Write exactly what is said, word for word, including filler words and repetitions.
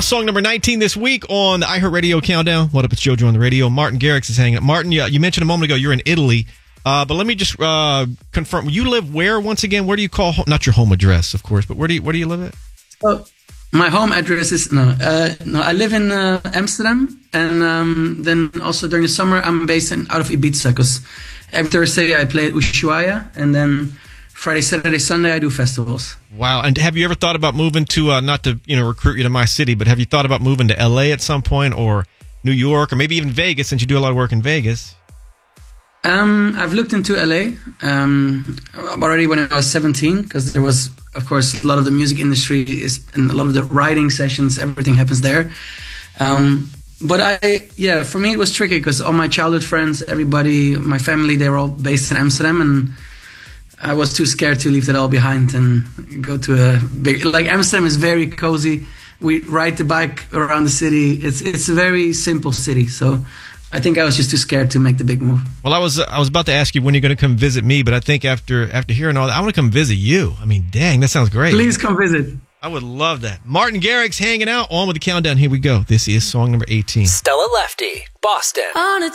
was song number nineteen this week on the iHeartRadio Countdown. What up, it's JoJo on the radio. Martin Garrix is hanging out. Martin, you, you mentioned a moment ago you're in Italy, uh, but let me just uh, confirm. You live where, once again? Where do you call home? Not your home address, of course, but where do you, where do you live at? Oh, my home address is, no, uh, no I live in uh, Amsterdam, and um, then also during the summer I'm based in, out of Ibiza, because every Thursday I play at Ushuaia, and then Friday, Saturday, Sunday I do festivals. Wow. And have you ever thought about moving to, uh, not to you know recruit you to my city, but have you thought about moving to L A at some point, or New York, or maybe even Vegas, since you do a lot of work in Vegas? Um, I've looked into L A um, already when I was seventeen, because there was, of course, a lot of the music industry is, and a lot of the writing sessions, everything happens there. Um, but I, yeah, for me it was tricky, because all my childhood friends, everybody, my family, they were all based in Amsterdam, and I was too scared to leave that all behind and go to a big, like Amsterdam is very cozy. We ride the bike around the city. It's it's a very simple city. So I think I was just too scared to make the big move. Well, I was I was about to ask you when you're going to come visit me, but I think after after hearing all that, I want to come visit you. I mean, dang, that sounds great. Please come visit. I would love that. Martin Garrix hanging out on with the countdown. Here we go. This is song number eighteen. Stella Lefty, Boston. On a